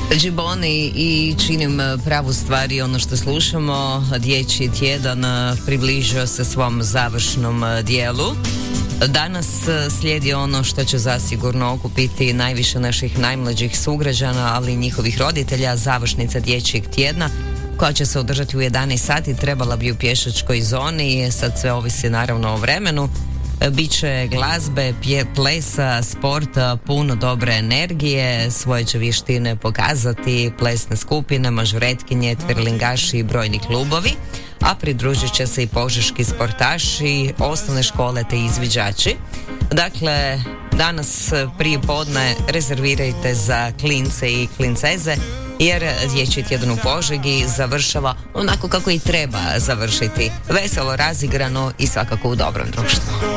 Džiboni i činim pravu stvar i ono što slušamo. Dječji tjedan približio se svom završnom dijelu. Danas slijedi ono što će zasigurno okupiti najviše naših najmlađih sugrađana, ali i njihovih roditelja, završnica dječjeg tjedna koja će se održati u 11 sati. Trebala bi u pješačkoj zoni, sad sve ovisi naravno o vremenu. Biće glazbe, plesa, sporta, puno dobre energije, svoje će vještine pokazati plesne skupine, mažuretkinje, tvirlingaši i brojni klubovi, a pridružit će se i požeški sportaši, osnovne škole te izviđači. Dakle, danas prije podne rezervirajte za klince i klinceze, jer dječji tjedan u Požegi završava onako kako i treba završiti, veselo, razigrano i svakako u dobrom društvu.